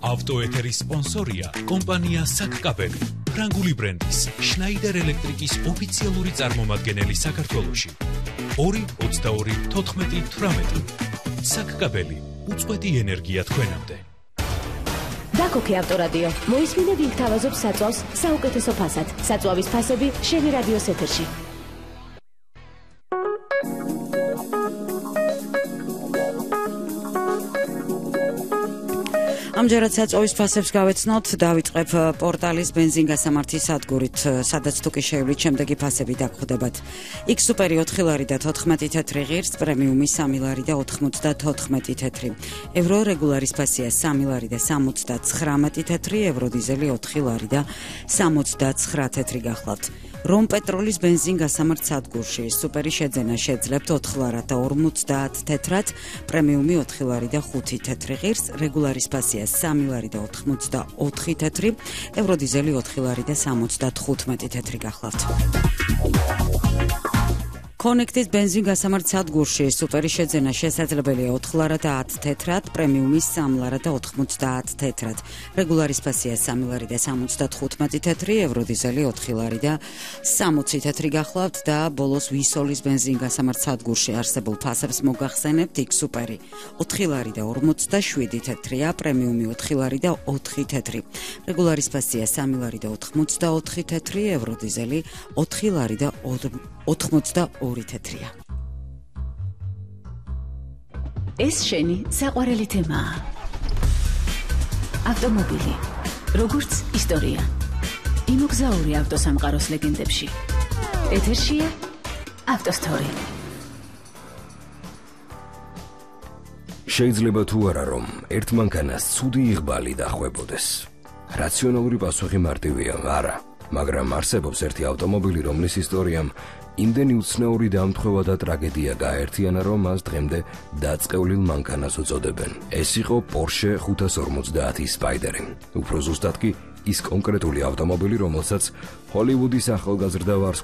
ავტოეთერის სპონსორია კომპანია საკკაბელი, ფრანგული ბრენდის შნაიდერ ელექტრიკის ოფიციალური წარმომადგენელი საქართველოში. 2-22-14-18 საკკაბელი, უწყვეტი ენერგია თქვენამდე. დაკოქე ავტორადიო. მოისმინე ვინ გთავაზობს საწვავს საუკეთესო ფასად. საწვავის ფასები შენი რადიოს ეთერში. ამჯერად საწვავის ფასებს გავეცნოთ, დავიწყებ პორტალის ბენზინგასამართის სადგურით, სადაც თუ კი შეივლით, შემდეგი ფასები დაგხვდებათ. X სუპერი 4 ლარი და 14 თეთრი ღირს, პრემიუმი 3 ლარი და 94 თეთრი. ევრო რეგულარის ფასია 3 ლარი და 79 თეთრი, ევრო დიზელი 4 ლარი და 69 თეთრი გახლავთ. რომ პეტროლის ბენზინგასამართ სადგურში სუპერი შეძენა შეძლებთ 4 ლარად და 50 თეთრად, პრემიუმი 4 ლარი და 5 თეთრი ღირს, რეგულარის ფასია 3 ლარი და 84 თეთრი, ევრო დიზელი 4 ლარი და 75 თეთრი გახლავთ. Connected ბენზინგასამართ სადგურში სუპერი შეძენა შესაძლებელია 4 ლარად და 10 თეთრად, პრემიუმი 3 ლარად და 90 თეთრად. რეგულარის ფასია 3 ლარი და 75 თეთრი, ევრო დიზელი 4 ლარი და 60 თეთრი გახლავთ და ბოლოს ვისოლის ბენზინგასამართ სადგურში არსებულ ფასებს მოგახსენებთ. X სუპერი 4 ლარი და 47 თეთრია, პრემიუმი 4 ლარი და 4 თეთრი. რეგულარის ფასია 3 ლარი და 84 თეთრი, ევრო დიზელი 4 ლარი და 82 თეთრია. ეს შენი საყვარელი თემაა. ავტომობილი, როგორც ისტორია. იმოგზაური ავტოსამყაროს ლეგენდებში. ეთერშია ავტოსტორი. შეიძლება თუ არა რომ ერთ მანქანას ცუდი იღბალი დახვებოდეს. რაციონალური პასუხი მარტივია, არა, მაგრამ არსებობს ერთი ავტომობილი, რომლის ისტორიამ იმდენი უცნაური დამთხვევა და ტრაგედია გააერთიანა, რომ მას დღემდე დაწყევლილ მანქანას უწოდებენ. ეს იყო Porsche 550 Spyder. უფრო ზუსტად კი ის კონკრეტული ავტომობილი, რომელსაც ჰოლივუდის ახალგაზრდა ვარსკვლავი